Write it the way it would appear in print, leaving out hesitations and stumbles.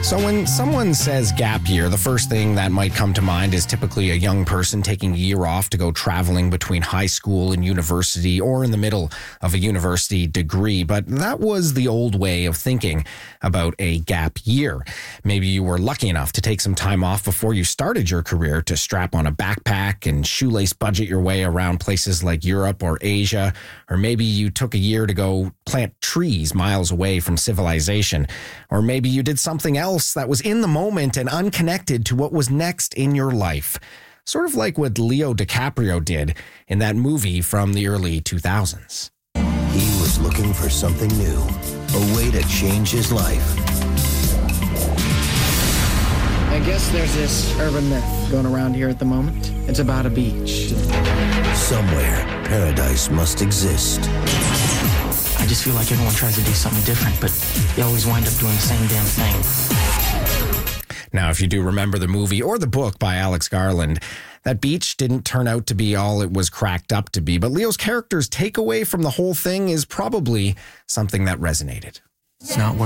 So when someone says gap year, the first thing that might come to mind is typically a young person taking a year off to go traveling between high school and university or in the middle of a university degree. But that was the old way of thinking about a gap year. Maybe you were lucky enough to take some time off before you started your career to strap on a backpack and shoelace budget your way around places like Europe or Asia. Or maybe you took a year to go plant trees miles away from civilization. Or maybe you did something else that was in the moment and unconnected to what was next in your life. Sort of like what Leo DiCaprio did in that movie from the early 2000s. He was looking for something new, a way to change his life. I guess there's this urban myth going around here at the moment. It's about a beach. Somewhere, paradise must exist. I just feel like everyone tries to do something different, but they always wind up doing the same damn thing. Now, if you do remember the movie or the book by Alex Garland, that beach didn't turn out to be all it was cracked up to be. But Leo's character's takeaway from the whole thing is probably something that resonated. It's not